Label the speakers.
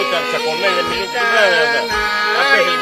Speaker 1: จากสกลไม่ได้มีเรื่อง